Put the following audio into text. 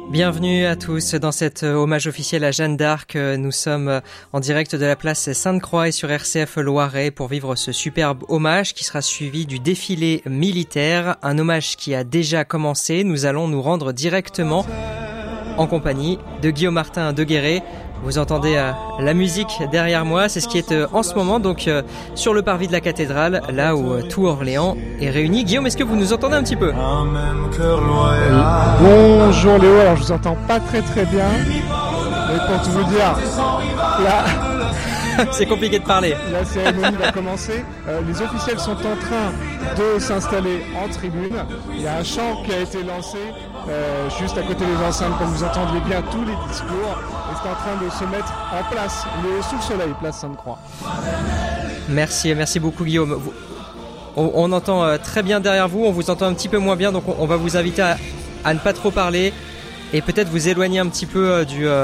Bienvenue à tous dans cet hommage officiel à Jeanne d'Arc. Nous sommes en direct de la place Sainte-Croix et sur RCF Loiret pour vivre ce superbe hommage qui sera suivi du défilé militaire. Un hommage qui a déjà commencé. Nous allons nous rendre directement en compagnie de Guillaume Martin de Guéret. Vous entendez la musique derrière moi, c'est ce qui est en ce moment donc sur le parvis de la cathédrale, là où tout Orléans est réuni. Guillaume, est-ce que vous nous entendez un petit peu ? Bonjour Léo, alors je vous entends pas très bien, mais pour tout vous dire, là... C'est compliqué de parler. La cérémonie va commencer. Les officiels sont en train de s'installer en tribune. Il y a un chant qui a été lancé juste à côté des enceintes, comme vous entendez bien tous les discours. Et c'est en train de se mettre en place, sous le soleil, place Sainte-Croix. Merci beaucoup Guillaume. On entend très bien derrière vous, on vous entend un petit peu moins bien, donc on va vous inviter à ne pas trop parler et peut-être vous éloigner un petit peu